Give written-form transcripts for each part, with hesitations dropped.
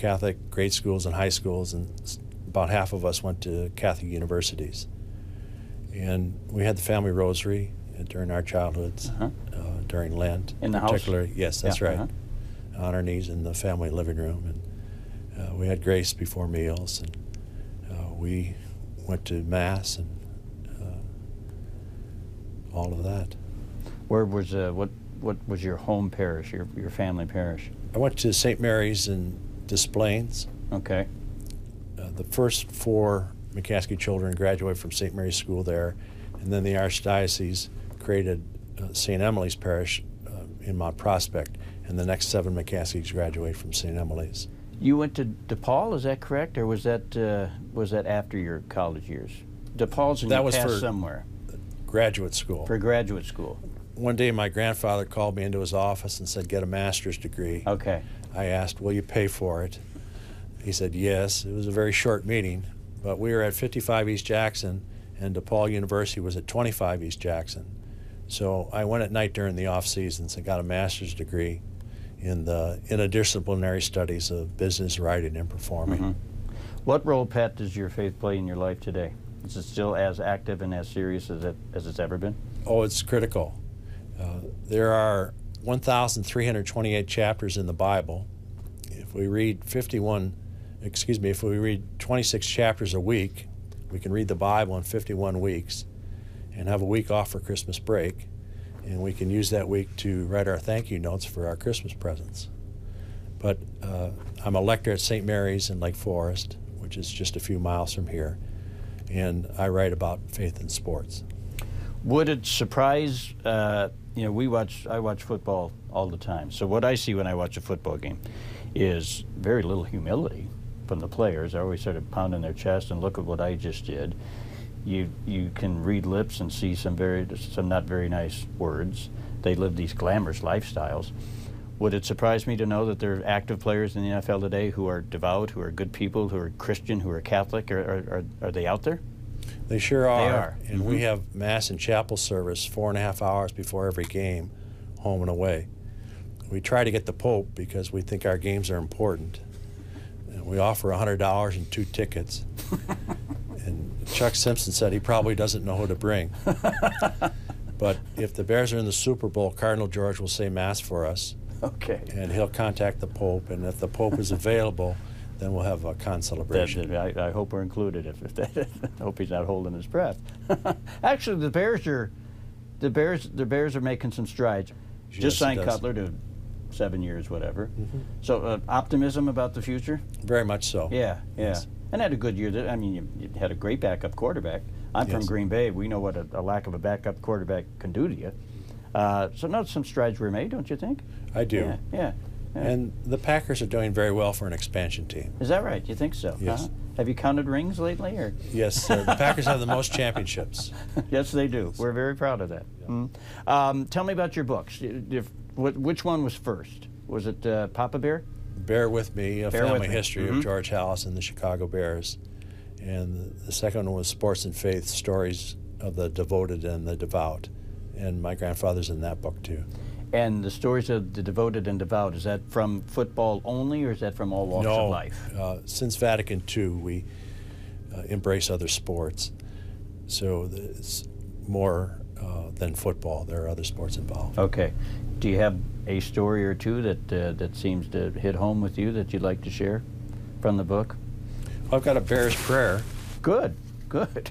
Catholic grade schools and high schools, and about half of us went to Catholic universities. And we had the family rosary during our childhoods, during Lent. In the house? Yes, that's right. On our knees in the family living room. And we had grace before meals, and we went to Mass and all of that. Where was, what was your home parish, your family parish? I went to St. Mary's in Des Plaines. Okay. The first 4 McCaskey children graduated from St. Mary's School there, and then the Archdiocese created St. Emily's Parish in Mount Prospect, and the next 7 McCaskeys graduated from St. Emily's. You went to DePaul, is that correct, or was that after your college years? DePaul's in that your was past for somewhere. Graduate school. For graduate school. One day my grandfather called me into his office and said, "Get a master's degree." Okay. I asked, "Will you pay for it?" He said, "Yes." It was a very short meeting, but we were at 55 East Jackson, and DePaul University was at 25 East Jackson. So I went at night during the off seasons and got a master's degree in the interdisciplinary studies of business, writing, and performing. What role, Pat, does your faith play in your life today? Is it still as active and as serious as it's ever been? Oh, it's critical. There are 1,328 chapters in the Bible. If we read 26 chapters a week, we can read the Bible in 51 weeks and have a week off for Christmas break, and we can use that week to write our thank you notes for our Christmas presents. But I'm a lector at St. Mary's in Lake Forest, which is just a few miles from here, and I write about faith and sports. Would it surprise, you know, I watch football all the time, so what I see when I watch a football game is very little humility from the players. They're always sort of pounding their chest and look at what I just did. You can read lips and see some not very nice words. They live these glamorous lifestyles. Would it surprise me to know that there are active players in the NFL today who are devout, who are good people, who are Christian, who are Catholic? Are they out there? They sure are. They are. And we have Mass and chapel service 4.5 hours before every game, home and away. We try to get the Pope because we think our games are important. And we offer $100 and 2 tickets. And Chuck Simpson said he probably doesn't know who to bring. But if the Bears are in the Super Bowl, Cardinal George will say Mass for us. Okay. And he'll contact the Pope, and if the Pope is available, then we'll have a con-celebration. I hope we're included. I hope he's not holding his breath. Actually, the Bears are making some strides. Yes, Just signed Cutler to 7 years, whatever. So optimism about the future? Very much so. Yeah, yeah. Yes. And had a good year. I mean, you had a great backup quarterback. I'm from Green Bay. We know what a lack of a backup quarterback can do to you. So no, some strides were made, don't you think? I do. Yeah. And the Packers are doing very well for an expansion team. Is that right? You think so? Yes. Have you counted rings lately, or? Yes, the Packers have the most championships. Yes, they do. We're very proud of that. Tell me about your books. Which one was first? Was it Papa Bear? Bear With Me, a family history Mm-hmm. of George Halas and the Chicago Bears. And the second one was Sports and Faith, stories of the devoted and the devout. And my grandfather's in that book, too. And the stories of the devoted and devout, is that from football only, or is that from all walks of life? Since Vatican II, we embrace other sports. So it's more than football. There are other sports involved. Okay. Do you have a story or two that seems to hit home with you that you'd like to share from the book? I've got a Bear's prayer. Good, good.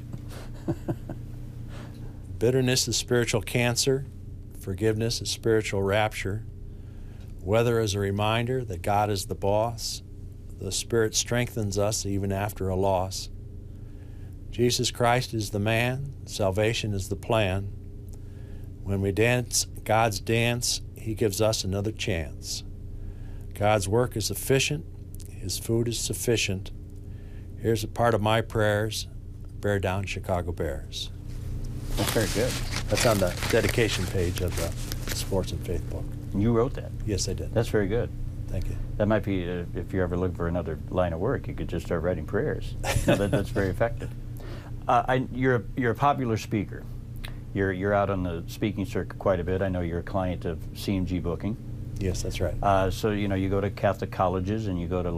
Bitterness is spiritual cancer. Forgiveness is spiritual rapture. Weather is a reminder that God is the boss. The Spirit strengthens us even after a loss. Jesus Christ is the man. Salvation is the plan. When we dance God's dance, He gives us another chance. God's work is efficient. His food is sufficient. Here's a part of my prayers. Bear down, Chicago Bears. That's very good. That's on the dedication page of the Sports and Faith book. You wrote that? Yes, I did. That's very good. Thank you. That might be, if you're ever looking for another line of work, you could just start writing prayers. That's very effective. You're a popular speaker. You're out on the speaking circuit quite a bit. I know you're a client of CMG Booking. Yes, that's right. So you go to Catholic colleges and you go to